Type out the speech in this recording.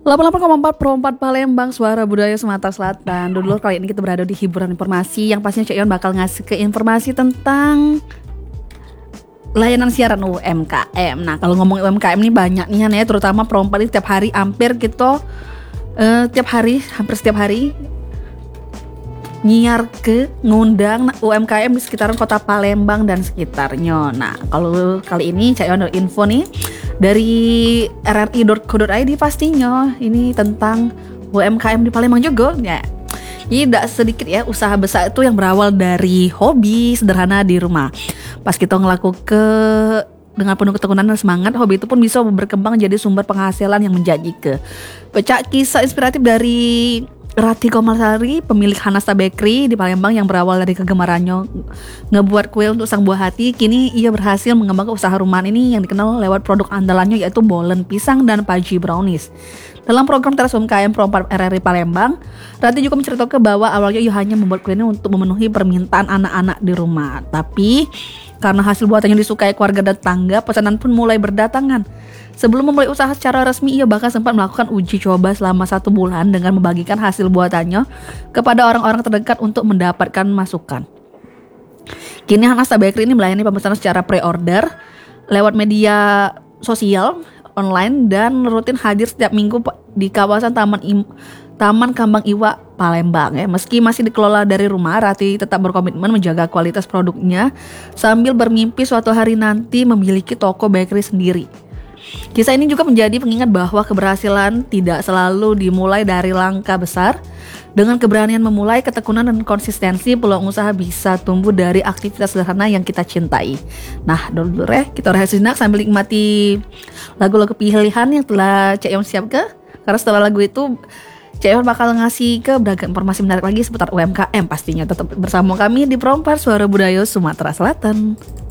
88,4 Pro 4 Palembang, suara budaya Sumatera Selatan. Dulu kali ini kita berada di hiburan informasi yang pastinya Cek Yon bakal ngasih ke informasi tentang layanan siaran UMKM. Nah, kalau ngomong UMKM ini banyak nih ya, terutama Pro 4 ini setiap hari hampir setiap hari nyiar ke ngundang UMKM di sekitaran kota Palembang dan sekitarnya. Nah, kalau kali ini Cek Yon info nih dari rri.co.id pastinya ini tentang UMKM di Palembang juga ya. Tidak sedikit ya usaha besar itu yang berawal dari hobi sederhana di rumah. Pas kita ngelakukan dengan penuh ketekunan dan semangat, hobi itu pun bisa berkembang jadi sumber penghasilan yang menjanjikan. Pecah kisah inspiratif dari Rati Komarsari, pemilik Hanasta Bakery di Palembang yang berawal dari kegemarannya ngebuat kue untuk sang buah hati. Kini ia berhasil mengembangkan usaha rumahan ini yang dikenal lewat produk andalannya yaitu bolen pisang dan paji brownies. Dalam program Teras UMKM Pro 4 RRI Palembang, Rati juga menceritakan bahwa awalnya ia hanya membuat kue ini untuk memenuhi permintaan anak-anak di rumah. Tapi karena hasil buatannya disukai keluarga dan tetangga, pesanan pun mulai berdatangan. Sebelum memulai usaha secara resmi, ia bahkan sempat melakukan uji coba selama 1 bulan dengan membagikan hasil buatannya kepada orang-orang terdekat untuk mendapatkan masukan. Kini Hanasta Bakery ini melayani pemesanan secara pre-order lewat media sosial online dan rutin hadir setiap minggu di kawasan Taman Kambang Iwa Palembang ya. Meski masih dikelola dari rumah, Rati tetap berkomitmen menjaga kualitas produknya sambil bermimpi suatu hari nanti memiliki toko bakery sendiri. Kisah ini juga menjadi pengingat bahwa keberhasilan tidak selalu dimulai dari langkah besar. Dengan keberanian memulai, ketekunan dan konsistensi, peluang usaha bisa tumbuh dari aktivitas sederhana yang kita cintai. Nah, dulu kita rehat sejenak sambil nikmati lagu-lagu pilihan yang telah Cek Yon siapkan. Karena setelah lagu itu Cek Yon bakal ngasih ke beragam informasi menarik lagi seputar UMKM pastinya. Tetap bersama kami di Pro 4 Suara Budaya Sumatera Selatan.